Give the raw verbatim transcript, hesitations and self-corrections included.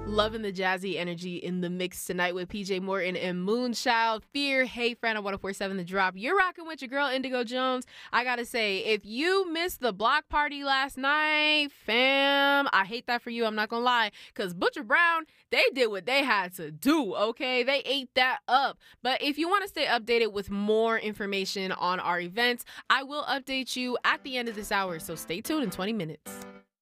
Loving the jazzy energy in the mix tonight with P J Morton and Moonchild. Fear, Hey Friend on one oh four point seven The Drop. You're rocking with your girl Indigo Jones. I gotta say, if you missed the block party last night, fam, I hate that for you. I'm not gonna lie, because Butcher Brown, they did what they had to do, okay? They ate that up. But if you want to stay updated with more information on our events, I will update you at the end of this hour, so stay tuned in twenty minutes.